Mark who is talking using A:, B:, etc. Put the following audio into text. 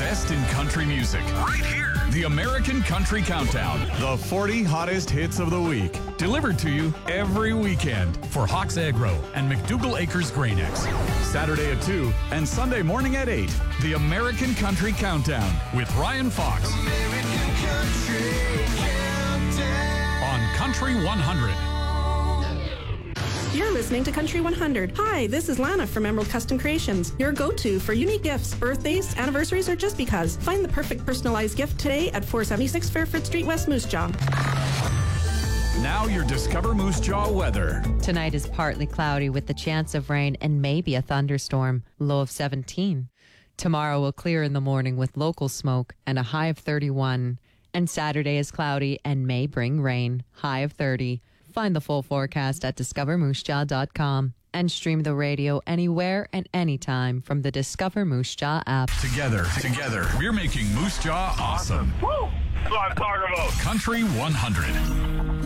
A: best in country music. Right here. The American Country Countdown. The 40 hottest hits of the week. Delivered to you every weekend for Hawks Agro and McDougall Acres Grain-X. Saturday at 2 and Sunday morning at 8. The American Country Countdown with Ryan Fox.
B: American Country Countdown.
A: On Country 100.
C: You're listening to Country 100. Hi, this is Lana from Emerald Custom Creations, your go-to for unique gifts, birthdays, anniversaries, or just because. Find the perfect personalized gift today at 476 Fairfoot Street, West Moose Jaw.
A: Now your Discover Moose Jaw weather.
D: Tonight is partly cloudy with the chance of rain and maybe a thunderstorm, low of 17. Tomorrow will clear in the morning with local smoke and a high of 31. And Saturday is cloudy and may bring rain, high of 30. Find the full forecast at discovermoosejaw.com and stream the radio anywhere and anytime from the Discover Moose Jaw app.
A: Together, we're making Moose Jaw awesome.
E: Woo! That's what I'm talking about.
A: Country 100.